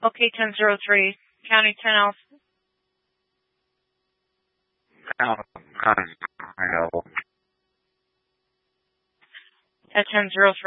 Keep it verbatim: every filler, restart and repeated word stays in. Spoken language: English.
Okay, ten zero three, County ten Alpha. County, At ten zero three.